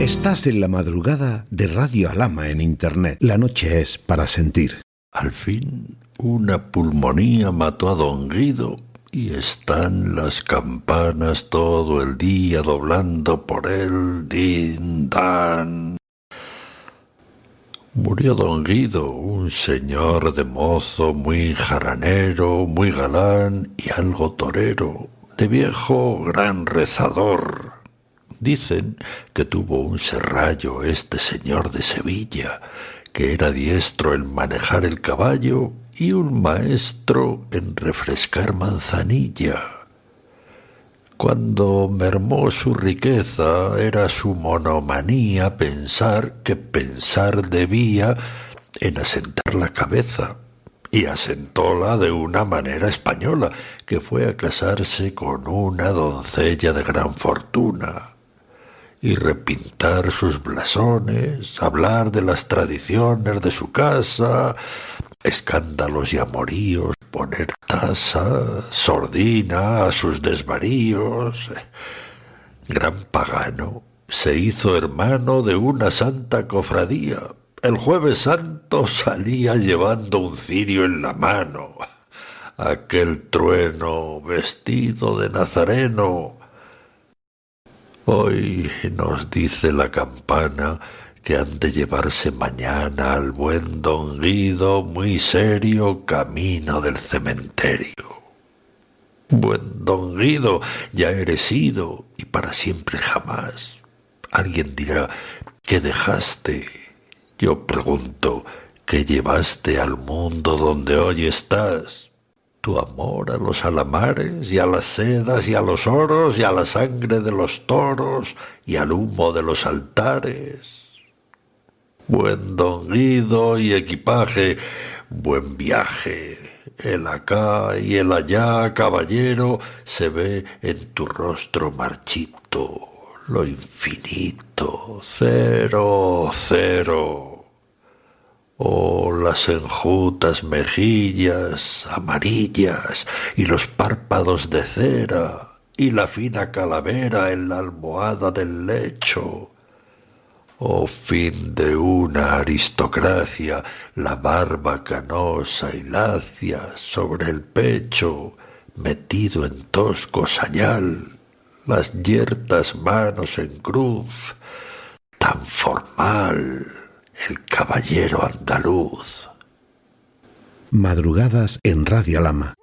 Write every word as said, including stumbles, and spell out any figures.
Estás en la madrugada de Radio Alhama en Internet. La noche es para sentir. Al fin, una pulmonía mató a don Guido y están las campanas todo el día doblando por él, din, dan. Murió don Guido, un señor de mozo muy jaranero, muy galán y algo torero, de viejo gran rezador. Dicen que tuvo un serrallo este señor de Sevilla, que era diestro en manejar el caballo y un maestro en refrescar manzanilla. Cuando mermó su riqueza, era su monomanía pensar que pensar debía en asentar la cabeza, y asentóla de una manera española, que fue a casarse con una doncella de gran fortuna, y repintar sus blasones, hablar de las tradiciones de su casa, escándalos y amoríos, poner tasa, sordina a sus desvaríos. Gran pagano, se hizo hermano de una santa cofradía. El Jueves Santo salía llevando un cirio en la mano. Aquel trueno vestido de nazareno. Hoy nos dice la campana que han de llevarse mañana al buen don Guido muy serio camino del cementerio. Buen don Guido, ya eres ido y para siempre jamás. Alguien dirá, ¿qué dejaste? Yo pregunto, ¿qué llevaste al mundo donde hoy estás? Tu amor a los alamares y a las sedas y a los oros y a la sangre de los toros y al humo de los altares. Buen don Guido y equipaje, buen viaje. El acá y el allá, caballero, se ve en tu rostro marchito. Lo infinito, cero, cero. Oh, las enjutas mejillas amarillas y los párpados de cera y la fina calavera en la almohada del lecho. Oh, fin de una aristocracia, la barba canosa y lacia sobre el pecho, metido en tosco sayal, las yertas manos en cruz, tan formal el caballero andaluz. Madrugadas en Radio Alhama.